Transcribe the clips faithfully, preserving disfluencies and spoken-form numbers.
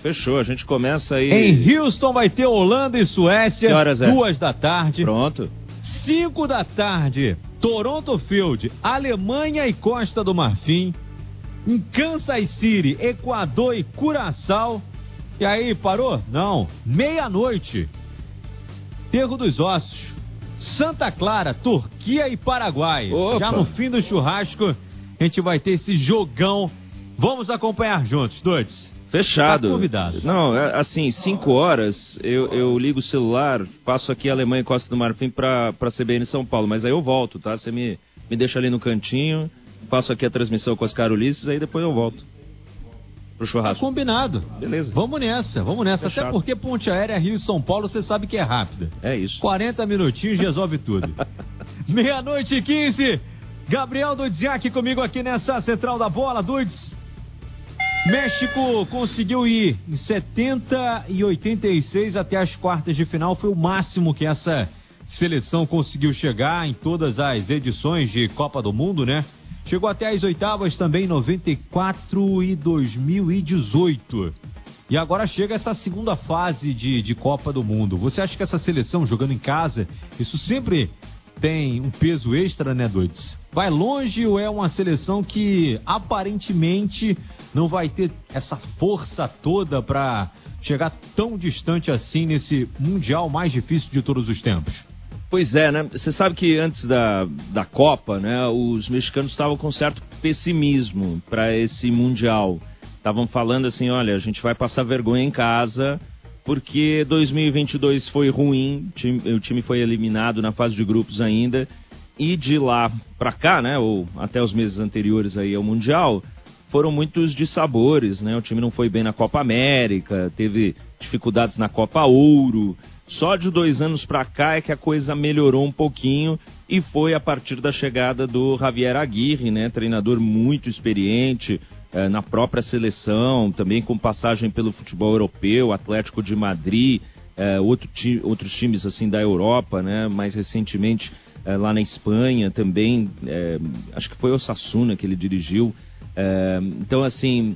fechou. A gente começa aí... Em Houston vai ter Holanda e Suécia. Que horas é? Duas da tarde. Pronto. Cinco da tarde, Toronto Field, Alemanha e Costa do Marfim. Em Kansas City, Equador e Curaçao. E aí, parou? Não. Meia-noite, Terro dos Ossos, Santa Clara, Turquia e Paraguai. Opa. Já no fim do churrasco, a gente vai ter esse jogão. Vamos acompanhar juntos, doidos. Fechado. Tá convidado. Não, assim, cinco horas, eu, eu ligo o celular, passo aqui Alemanha e Costa do Marfim pra, pra C B N São Paulo, mas aí eu volto, tá? Você me, me deixa ali no cantinho, faço aqui a transmissão com as Carolices, aí depois eu volto pro churrasco. Tá combinado. Beleza. Vamos nessa, vamos nessa. Fechado. Até porque ponte aérea Rio e São Paulo, você sabe que é rápida. É isso. quarenta minutinhos resolve tudo. Meia-noite e quinze. Gabriel Dudziak comigo aqui nessa Central da Bola. Dudes, México conseguiu ir em setenta e oitenta e seis até as quartas de final. Foi o máximo que essa seleção conseguiu chegar em todas as edições de Copa do Mundo, né? Chegou até as oitavas também em noventa e quatro e dois mil e dezoito. E agora chega essa segunda fase de, de Copa do Mundo. Você acha que essa seleção jogando em casa, isso sempre tem um peso extra, né, Dudes? Vai longe ou é uma seleção que aparentemente não vai ter essa força toda para chegar tão distante assim nesse Mundial mais difícil de todos os tempos? Pois é, né? Você sabe que antes da, da Copa, né, os mexicanos estavam com certo pessimismo para esse Mundial. Estavam falando assim, olha, a gente vai passar vergonha em casa porque dois mil e vinte e dois foi ruim, o time, o time foi eliminado na fase de grupos ainda, e de lá para cá, né, ou até os meses anteriores aí ao Mundial, foram muitos dissabores, né? O time não foi bem na Copa América, teve dificuldades na Copa Ouro. Só de dois anos para cá é que a coisa melhorou um pouquinho e foi a partir da chegada do Javier Aguirre, né? Treinador muito experiente eh, na própria seleção, também com passagem pelo futebol europeu, Atlético de Madrid, eh, outro ti- outros times assim da Europa, né? Mais recentemente eh, lá na Espanha também, eh, acho que foi o Osasuna que ele dirigiu. Eh, então assim,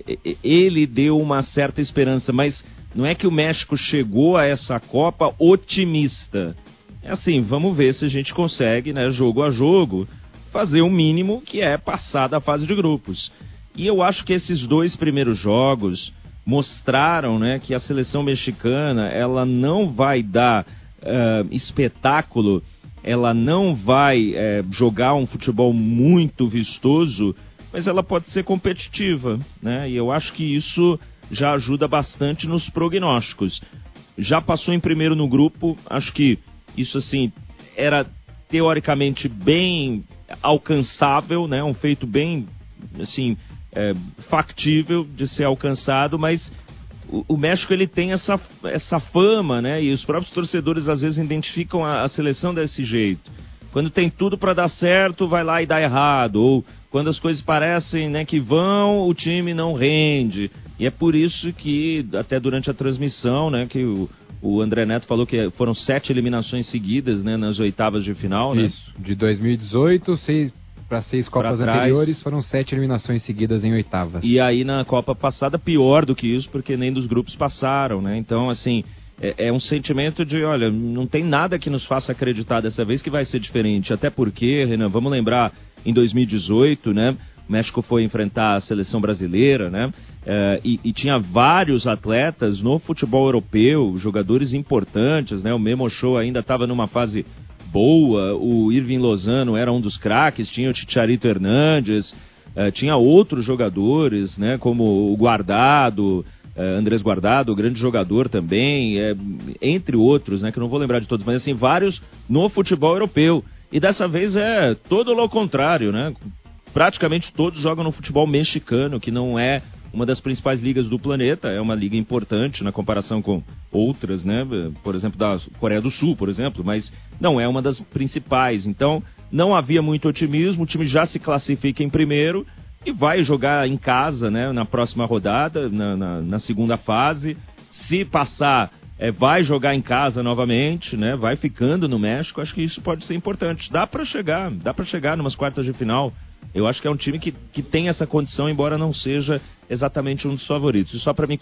ele deu uma certa esperança, mas não é que o México chegou a essa Copa otimista. É assim, vamos ver se a gente consegue, né, jogo a jogo, fazer o mínimo que é passar da fase de grupos. E eu acho que esses dois primeiros jogos mostraram, né, que a seleção mexicana, ela não vai dar uh, espetáculo, ela não vai uh, jogar um futebol muito vistoso, mas ela pode ser competitiva, né? E eu acho que isso já ajuda bastante nos prognósticos. Já passou em primeiro no grupo, acho que isso assim era teoricamente bem alcançável, né? Um feito bem assim é, factível de ser alcançado, mas o, o México ele tem essa, essa fama, né? E os próprios torcedores às vezes identificam a, a seleção desse jeito. Quando tem tudo para dar certo, vai lá e dá errado. Ou quando as coisas parecem, né, que vão, o time não rende. E é por isso que, até durante a transmissão, né, que o, o André Neto falou que foram sete eliminações seguidas, né, nas oitavas de final. Isso, né? De dois mil e dezoito, seis para seis Copas anteriores, foram sete eliminações seguidas em oitavas. E aí na Copa passada, pior do que isso, porque nem dos grupos passaram, né? Então, assim... É, é um sentimento de, olha, não tem nada que nos faça acreditar dessa vez que vai ser diferente. Até porque, Renan, vamos lembrar, em dois mil e dezoito, né, o México foi enfrentar a seleção brasileira, né, é, e, e tinha vários atletas no futebol europeu, jogadores importantes, né, o Memo Ochoa ainda estava numa fase boa, o Irving Lozano era um dos craques, tinha o Chicharito Hernández, é, tinha outros jogadores, né, como o Guardado... Uh, Andrés Guardado, grande jogador também, é, entre outros, né, que eu não vou lembrar de todos, mas assim, vários no futebol europeu. E dessa vez é todo ao contrário, né? Praticamente todos jogam no futebol mexicano, que não é uma das principais ligas do planeta, é uma liga importante na comparação com outras, né? Por exemplo, da Coreia do Sul, por exemplo, mas não é uma das principais. Então, não havia muito otimismo, o time já se classifica em primeiro, e vai jogar em casa, né, na próxima rodada, na, na, na segunda fase. Se passar, é, vai jogar em casa novamente, né, vai ficando no México. Acho que isso pode ser importante. Dá para chegar, dá para chegar numas quartas de final. Eu acho que é um time que, que tem essa condição, embora não seja exatamente um dos favoritos. E só para mim